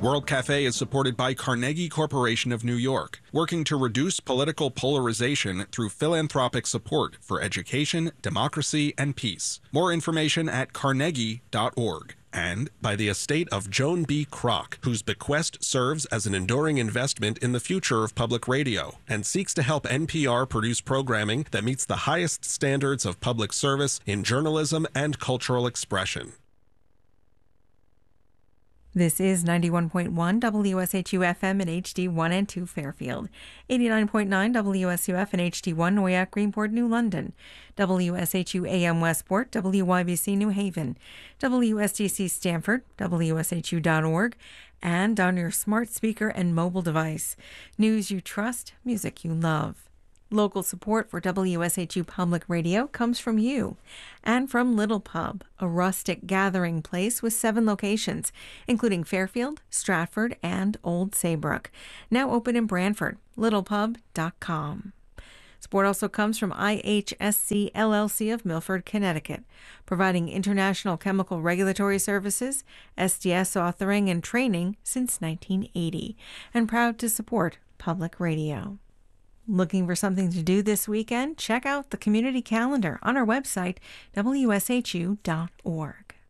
World Cafe is supported by Carnegie Corporation of New York, working to reduce political polarization through philanthropic support for education, democracy, and peace. More information at carnegie.org. And by the estate of Joan B. Kroc, whose bequest serves as an enduring investment in the future of public radio and seeks to help NPR produce programming that meets the highest standards of public service in journalism and cultural expression. This is 91.1 WSHU FM and HD1 and 2 Fairfield, 89.9 WSUF and HD1 Noyak, Greenport, New London, WSHU AM Westport, WYBC New Haven, WSTC Stamford, WSHU.org, and on your smart speaker and mobile device. News you trust, music you love. Local support for WSHU Public Radio comes from you and from Little Pub, a rustic gathering place with 7 locations, including Fairfield, Stratford, and Old Saybrook. Now open in Branford, littlepub.com. Support also comes from IHSC LLC of Milford, Connecticut, providing international chemical regulatory services, SDS authoring and training since 1980, and proud to support public radio. Looking for something to do this weekend? Check out the community calendar on our website, wshu.org.